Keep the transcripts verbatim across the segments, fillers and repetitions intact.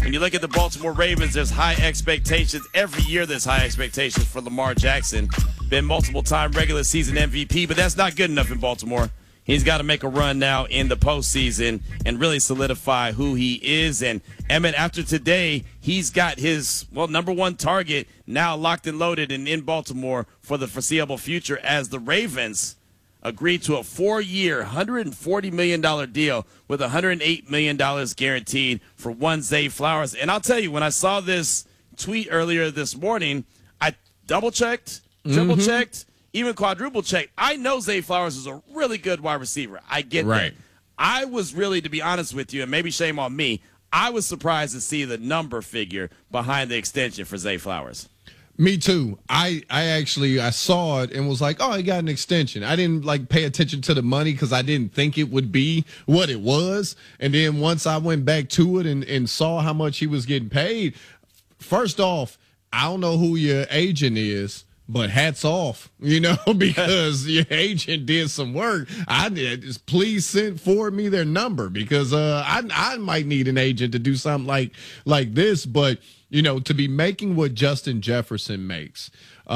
when you look at the Baltimore Ravens, there's high expectations. Every year there's high expectations for Lamar Jackson. Been multiple-time regular season M V P, but that's not good enough in Baltimore. He's got to make a run now in the postseason and really solidify who he is. And, Emmett, after today, he's got his, well, number one target now locked and loaded and in Baltimore for the foreseeable future as the Ravens agreed to a four-year, one hundred forty million dollars deal with one hundred eight million dollars guaranteed for one Zay Flowers. And I'll tell you, when I saw this tweet earlier this morning, I double-checked, triple-checked, mm-hmm. even quadruple checked. I know Zay Flowers is a really good wide receiver. I get right. that. I was really, to be honest with you, and maybe shame on me, I was surprised to see the number figure behind the extension for Zay Flowers. Me too. I, I actually I saw it and was like, oh, he got an extension. I didn't like pay attention to the money because I didn't think it would be what it was. And then once I went back to it and, and saw how much he was getting paid, first off, I don't know who your agent is, but hats off, you know, because your agent did some work. I did. Just please send forward me their number because uh, I I might need an agent to do something like like this. But you know, to be making what Justin Jefferson makes,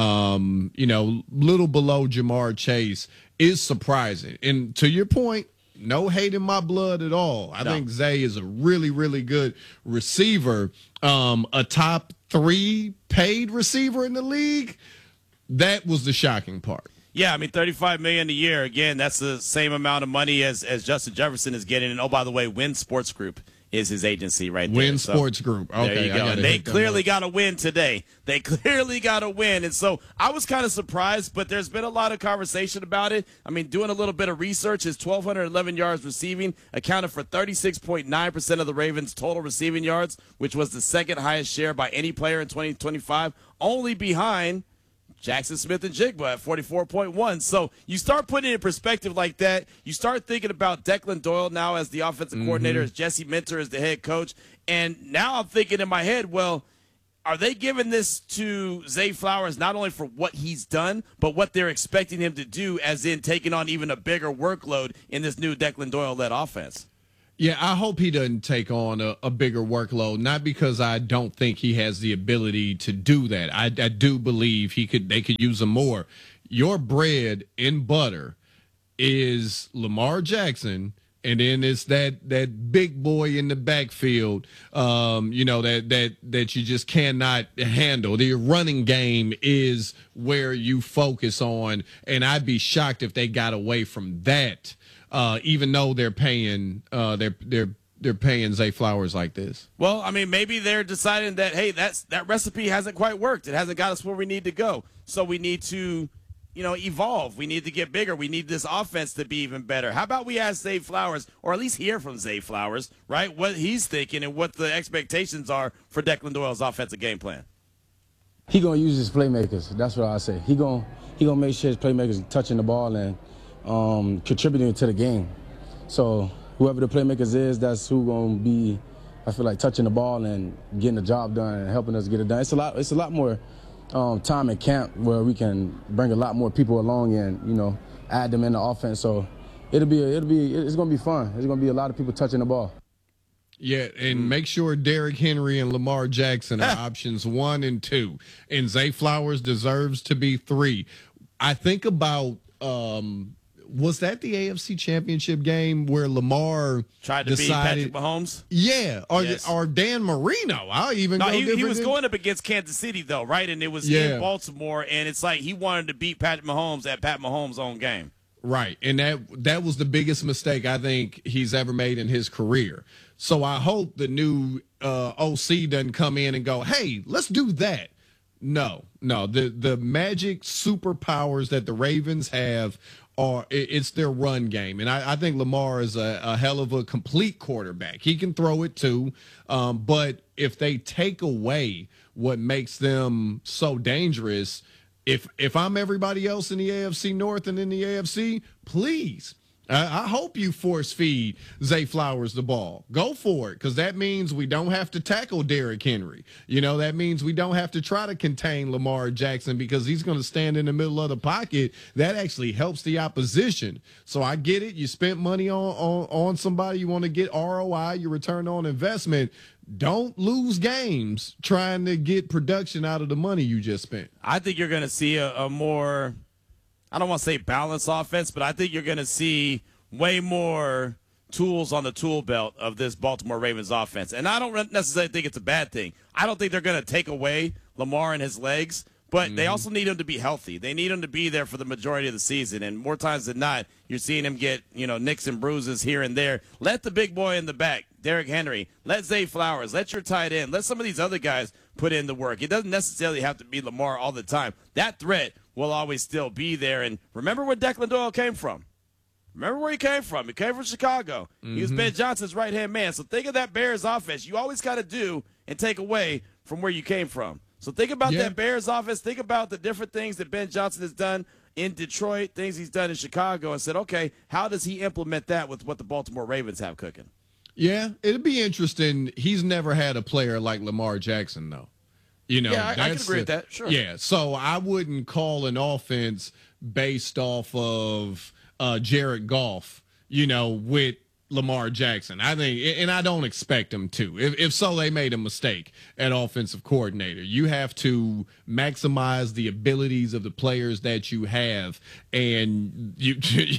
um, you know, little below Jamar Chase is surprising. And to your point, no hate in my blood at all. I no. think Zay is a really, really good receiver, um, a top three paid receiver in the league. That was the shocking part. Yeah, I mean, thirty-five million dollars a year. Again, that's the same amount of money as, as Justin Jefferson is getting. And, oh, by the way, Win Sports Group is his agency right there. Win Sports so, Group. Okay, there you go. And they clearly got to win today. They clearly got to win. And so I was kind of surprised, but there's been a lot of conversation about it. I mean, doing a little bit of research, his one thousand two hundred eleven yards receiving accounted for thirty-six point nine percent of the Ravens' total receiving yards, which was the second highest share by any player in twenty twenty-five, only behind Jackson Smith and Jigba at forty-four point one. So you start putting it in perspective like that. You start thinking about Declan Doyle now as the offensive mm-hmm. coordinator, as Jesse Minter as the head coach. And now I'm thinking in my head, well, are they giving this to Zay Flowers not only for what he's done, but what they're expecting him to do, as in taking on even a bigger workload in this new Declan Doyle-led offense? Yeah, I hope he doesn't take on a, a bigger workload, not because I don't think he has the ability to do that. I, I do believe he could. They could use him more. Your bread and butter is Lamar Jackson, and then it's that that big boy in the backfield, um, you know, that that that you just cannot handle. The running game is where you focus on, and I'd be shocked if they got away from that. Uh, even though they're paying, uh, they're they're they're paying Zay Flowers like this. Well, I mean, maybe they're deciding that hey, that's that recipe hasn't quite worked. It hasn't got us where we need to go. So we need to, you know, evolve. We need to get bigger. We need this offense to be even better. How about we ask Zay Flowers, or at least hear from Zay Flowers, right? What he's thinking and what the expectations are for Declan Doyle's offensive game plan. He gonna use his playmakers. That's what I say. He gonna he gonna make sure his playmakers touching the ball and Um, contributing to the game. So whoever the playmakers is, that's who gonna be, I feel like, touching the ball and getting the job done and helping us get it done. It's a lot. It's a lot more um, time in camp where we can bring a lot more people along and you know add them in the offense. So it'll be it'll be it's gonna be fun. There's gonna be a lot of people touching the ball. Yeah, and make sure Derrick Henry and Lamar Jackson are options one and two, and Zay Flowers deserves to be three. I think about. Um, Was that the A F C Championship game where Lamar tried to decided, beat Patrick Mahomes? Yeah, or, yes. or Dan Marino. I'll even no, go he, he was than, going up against Kansas City, though, right? And it was yeah. in Baltimore, and it's like he wanted to beat Patrick Mahomes at Pat Mahomes' own game. Right, and that that was the biggest mistake I think he's ever made in his career. So I hope the new uh, O C doesn't come in and go, hey, let's do that. No, no, the the magic superpowers that the Ravens have are it's their run game, and I, I think Lamar is a, a hell of a complete quarterback. He can throw it too, um, but if they take away what makes them so dangerous, if if I'm everybody else in the A F C North and in the A F C, please. I hope you force feed Zay Flowers the ball. Go for it, because that means we don't have to tackle Derrick Henry. You know, that means we don't have to try to contain Lamar Jackson because he's going to stand in the middle of the pocket. That actually helps the opposition. So I get it. You spent money on, on, on somebody. You want to get R O I, your return on investment. don't lose games trying to get production out of the money you just spent. I think you're going to see a, a more, I don't want to say balanced offense, but I think you're going to see way more tools on the tool belt of this Baltimore Ravens offense. And I don't necessarily think it's a bad thing. I don't think they're going to take away Lamar and his legs, but mm-hmm. they also need him to be healthy. They need him to be there for the majority of the season. And more times than not, you're seeing him get, you know, nicks and bruises here and there. Let the big boy in the back, Derrick Henry, let Zay Flowers, let your tight end, let some of these other guys put in the work. It doesn't necessarily have to be Lamar all the time. That threat will always still be there. And remember where Declan Doyle came from. Remember where he came from. He came from Chicago. Mm-hmm. He was Ben Johnson's right-hand man. So think of that Bears offense. You always got to do and take away from where you came from. So think about yeah. that Bears offense. Think about the different things that Ben Johnson has done in Detroit, things he's done in Chicago, and said, okay, how does he implement that with what the Baltimore Ravens have cooking? Yeah, it'd be interesting. He's never had a player like Lamar Jackson, though. You know, yeah, I, I can agree with that. Sure. Yeah, so I wouldn't call an offense based off of uh, Jared Goff, you know, with Lamar Jackson. I think, and I don't expect him to. If, if so, they made a mistake at offensive coordinator. You have to maximize the abilities of the players that you have, and you,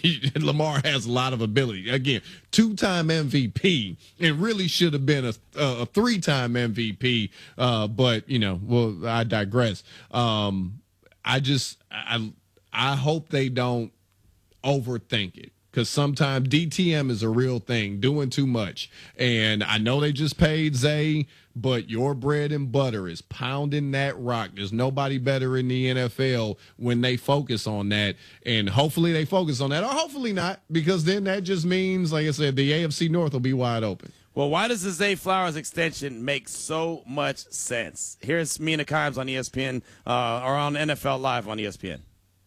Lamar has a lot of ability. Again, two-time M V P, and really should have been a, a three-time M V P, uh, but, you know, well, I digress. Um, I just, I, I hope they don't overthink it. Because sometimes D T M is a real thing, doing too much. And I know they just paid Zay, but your bread and butter is pounding that rock. There's nobody better in the N F L when they focus on that. And hopefully they focus on that, or hopefully not, because then that just means, like I said, the A F C North will be wide open. Well, why does the Zay Flowers extension make so much sense? Here's Mina Kimes on E S P N, uh, or on N F L Live on E S P N.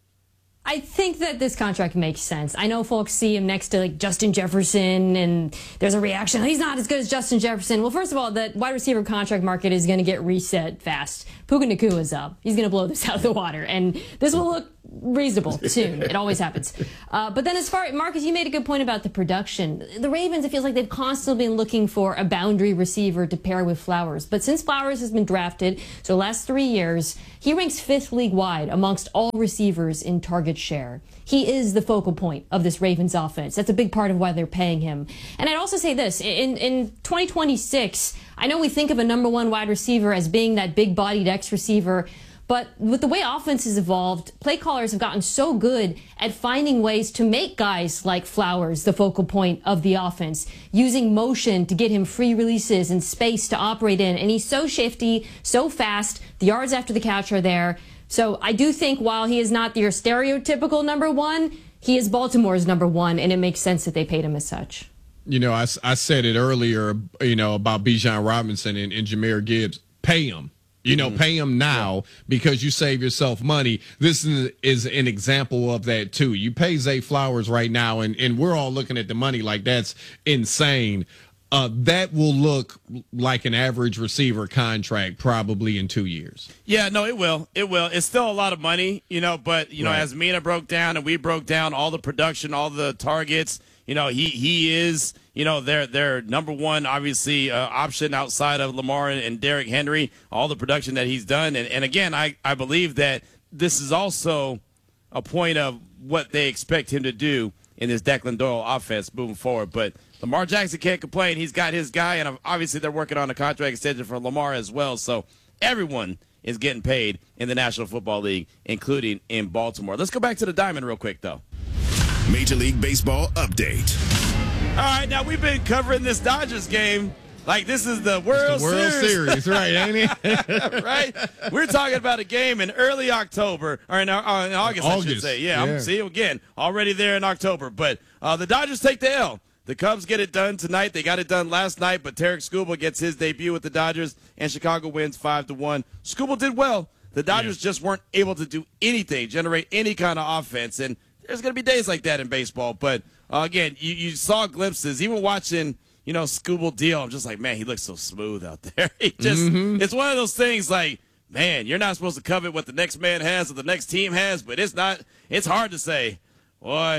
I think that this contract makes sense. I know folks see him next to like Justin Jefferson, and there's a reaction. He's not as good as Justin Jefferson. Well, first of all, the wide receiver contract market is going to get reset fast. Puka Nacua is up. He's going to blow this out of the water, and this will look reasonable soon. It always happens. Uh, but then as far, Marcus, you made a good point about the production. The Ravens, it feels like they've constantly been looking for a boundary receiver to pair with Flowers. But since Flowers has been drafted, so the last three years, he ranks fifth league-wide amongst all receivers in target share. He is the focal point of this Ravens offense. That's a big part of why they're paying him. And I'd also say this, in, in twenty twenty-six, I know we think of a number one wide receiver as being that big-bodied X receiver, but with the way offense has evolved, play callers have gotten so good at finding ways to make guys like Flowers the focal point of the offense, using motion to get him free releases and space to operate in. And he's so shifty, so fast, the yards after the catch are there. So I do think while he is not your stereotypical number one, he is Baltimore's number one, and it makes sense that they paid him as such. You know, I, I said it earlier, you know, about Bijan Robinson and, and Jahmyr Gibbs. Pay him. You know, pay him now because you save yourself money. This is, is an example of that, too. You pay Zay Flowers right now, and, and we're all looking at the money like that's insane. Uh, that will look like an average receiver contract probably in two years. Yeah, no, it will. It will. It's still a lot of money, you know, but, you know, right. as Mina broke down and we broke down all the production, all the targets, you know, he, he is, you know, their their number one, obviously, uh, option outside of Lamar and, and Derrick Henry, all the production that he's done. And, and again, I, I believe that this is also a point of what they expect him to do in this Declan Doyle offense moving forward. But Lamar Jackson can't complain. He's got his guy, and obviously they're working on a contract extension for Lamar as well. So everyone is getting paid in the National Football League, including in Baltimore. Let's go back to the diamond real quick, though. Major League Baseball update. All right, now we've been covering this Dodgers game like this is the World, the World Series. Series, right, ain't it? Right? We're talking about a game in early October, or in, uh, in August, August, I should say. Yeah, yeah. I'm see again, already there in October. But uh, the Dodgers take the L. The Cubs get it done tonight. They got it done last night, but Tarek Skubal gets his debut with the Dodgers, and Chicago wins five to one. Skubal did well. The Dodgers yeah. just weren't able to do anything, generate any kind of offense, and there's going to be days like that in baseball. But, uh, again, you, you saw glimpses. Even watching, you know, Skubal deal, I'm just like, man, he looks so smooth out there. He just, mm-hmm. It's one of those things like, man, you're not supposed to covet what the next man has or the next team has, but it's not. It's hard to say, boy,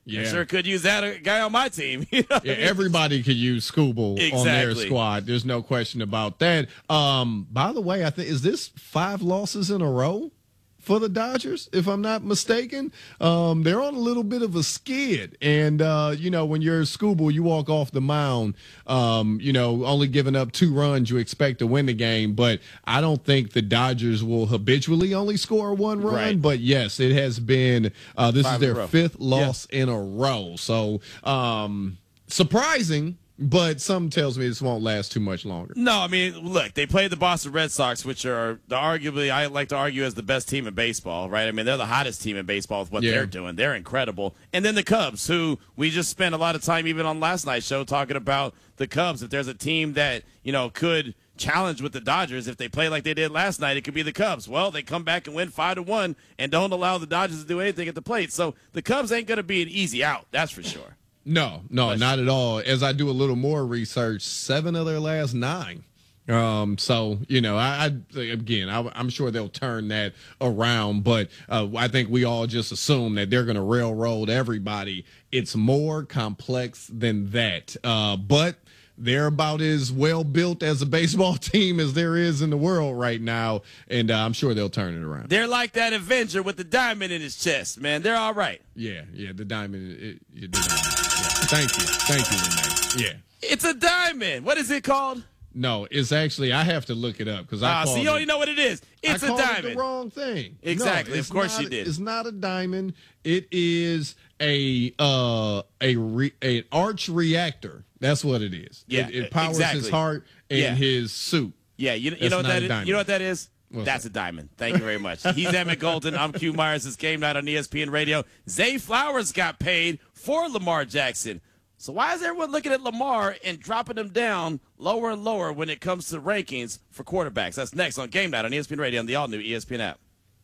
Yeah. I sure could use that a guy on my team. You know yeah, everybody could use Skubal exactly. on their squad. There's no question about that. Um, by the way, I think is this five losses in a row for the Dodgers, if I'm not mistaken? Um, they're on a little bit of a skid. And, uh, you know, when you're Skubal, you walk off the mound, um, you know, only giving up two runs, you expect to win the game. But I don't think the Dodgers will habitually only score one run. Right. But, yes, it has been uh, – this Five is in a their row. fifth loss yeah. in a row. So, um, surprising. But something tells me this won't last too much longer. No, I mean, look, they played the Boston Red Sox, which are the arguably, I like to argue, as the best team in baseball, right? I mean, they're the hottest team in baseball with what yeah. they're doing. They're incredible. And then the Cubs, who we just spent a lot of time even on last night's show talking about the Cubs. If there's a team that, you know, could challenge with the Dodgers, if they play like they did last night, it could be the Cubs. Well, they come back and win five to one and don't allow the Dodgers to do anything at the plate. So the Cubs ain't going to be an easy out, that's for sure. No, no, not at all. As I do a little more research, seven of their last nine. Um, so, you know, I, I again, I, I'm sure they'll turn that around, but uh, I think we all just assume that they're going to railroad everybody. It's more complex than that. Uh, but they're about as well built as a baseball team as there is in the world right now, and uh, I'm sure they'll turn it around. They're like that Avenger with the diamond in his chest, man. They're all right. Yeah, yeah, the diamond. It, it, the diamond. Yeah. Thank you, thank you, Renee. Yeah, it's a diamond. What is it called? No, it's actually, I have to look it up because I. Ah, so you already know what it is. It's I a called diamond. It the wrong thing. Exactly. No, of course not, you did. It's not a diamond. It is a uh a re, an arch reactor. That's what it is. Yeah, it, it powers exactly. his heart and yeah. his suit. Yeah, you, you That's know what not that a is? diamond. You know what that is? What's That's that? a diamond. Thank you very much. He's Emmett Golden. I'm Q Myers. It's Game Night on E S P N Radio. Zay Flowers got paid for Lamar Jackson. So why is everyone looking at Lamar and dropping him down lower and lower when it comes to rankings for quarterbacks? That's next on Game Night on E S P N Radio and the all-new E S P N app.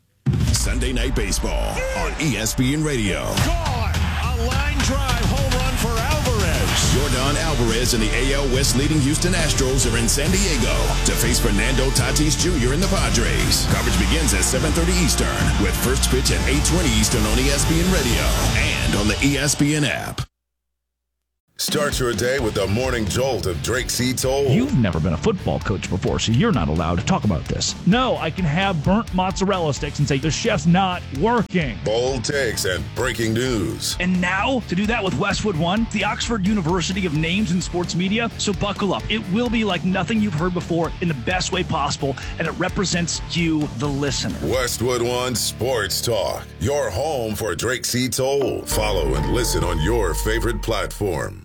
Sunday Night Baseball on E S P N Radio. Gone! A line drive home run for Alvarez. Jordan Alvarez and the A L West leading Houston Astros are in San Diego to face Fernando Tatis Junior and the Padres. Coverage begins at seven thirty Eastern with first pitch at eight twenty Eastern on E S P N Radio and on the E S P N app. Start your day with the morning jolt of Drake C. Toll. You've never been a football coach before, so you're not allowed to talk about this. No, I can have burnt mozzarella sticks and say the chef's not working. Bold takes and breaking news. And now, to do that with Westwood One, the Oxford University of Names in Sports Media, so buckle up. It will be like nothing you've heard before in the best way possible, and it represents you, the listener. Westwood One Sports Talk, your home for Drake C. Toll. Follow and listen on your favorite platform.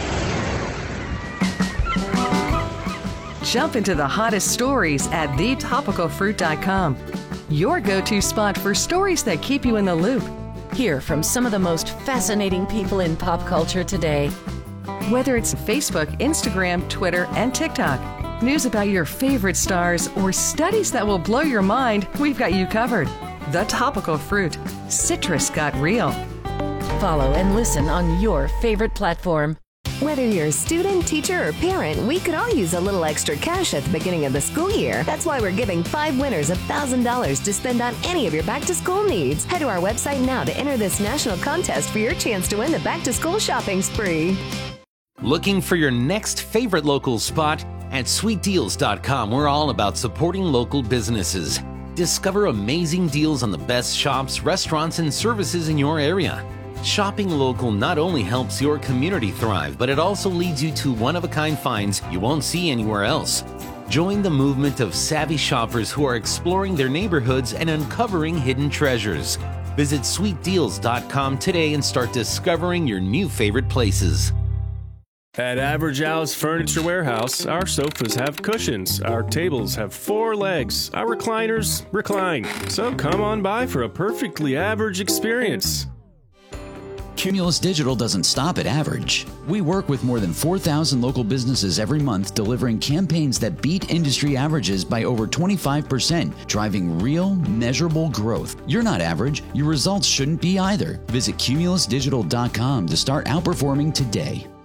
Jump into the hottest stories at the topical fruit dot com. Your go-to spot for stories that keep you in the loop. Hear from some of the most fascinating people in pop culture today. Whether it's Facebook, Instagram, Twitter, and TikTok, news about your favorite stars, or studies that will blow your mind, we've got you covered. The Topical Fruit. Citrus got real. Follow and listen on your favorite platform. Whether you're a student, teacher, or parent, we could all use a little extra cash at the beginning of the school year. That's why we're giving five winners one thousand dollars to spend on any of your back-to-school needs. Head to our website now to enter this national contest for your chance to win the back-to-school shopping spree. Looking for your next favorite local spot? At sweet deals dot com, we're all about supporting local businesses. Discover amazing deals on the best shops, restaurants, and services in your area. Shopping local not only helps your community thrive, but it also leads you to one-of-a-kind finds you won't see anywhere else. Join the movement of savvy shoppers who are exploring their neighborhoods and uncovering hidden treasures. Visit sweet deals dot com today and start discovering your new favorite places. At Average House Furniture Warehouse, our sofas have cushions, our tables have four legs, our recliners recline. So come on by for a perfectly average experience. Cumulus Digital doesn't stop at average. We work with more than four thousand local businesses every month, delivering campaigns that beat industry averages by over twenty-five percent, driving real, measurable growth. You're not average. Your results shouldn't be either. Visit cumulus digital dot com to start outperforming today.